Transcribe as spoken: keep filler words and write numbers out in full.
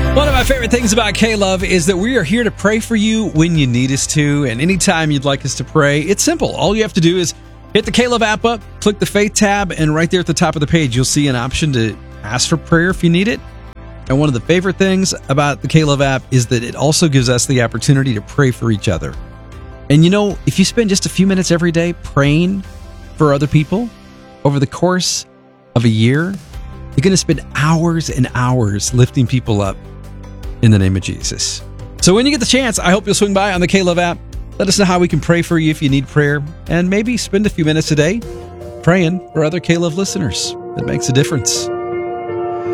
One of my favorite things about K-Love is that we are here to pray for you when you need us to, and anytime you'd like us to pray, it's simple. All you have to do is hit the K-Love app up, click the Faith tab, and right there at the top of the page, you'll see an option to ask for prayer if you need it. And one of the favorite things about the K-Love app is that it also gives us the opportunity to pray for each other. And you know, if you spend just a few minutes every day praying for other people over the course of a year, you're going to spend hours and hours lifting people up in the name of Jesus. So when you get the chance, I hope you'll swing by on the K-Love app. Let us know how we can pray for you if you need prayer, and maybe spend a few minutes a day praying for other K-Love listeners. That makes a difference.